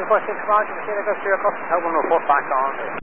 Waiting for 6 miles, you can see they go through across the total and report back on.